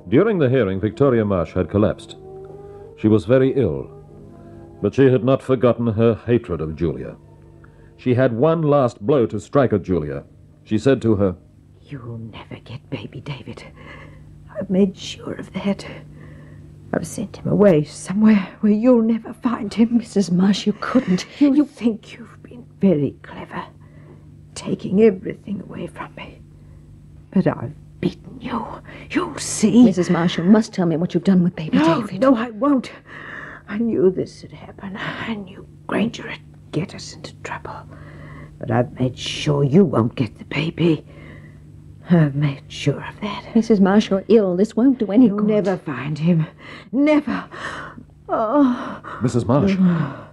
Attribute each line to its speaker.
Speaker 1: During the hearing, Victoria Marsh had collapsed. She was very ill, but she had not forgotten her hatred of Julia. She had one last blow to strike at Julia. She said to her,
Speaker 2: "You'll never get baby David. I've made sure of that. I've sent him away somewhere where you'll never find him."
Speaker 3: Mrs. Marsh, you couldn't.
Speaker 2: You think you've been very clever, taking everything away from me. But I've beaten you. You'll see.
Speaker 3: Mrs. Marsh, you must tell me what you've done with baby David.
Speaker 2: No, I won't. I knew this would happen. I knew Granger would get us into trouble. But I've made sure you won't get the baby. I've made sure of that.
Speaker 3: Mrs. Marsh, you're ill. This won't do any
Speaker 2: You'll
Speaker 3: good.
Speaker 2: never find him. Never. Oh.
Speaker 1: Mrs. Marsh.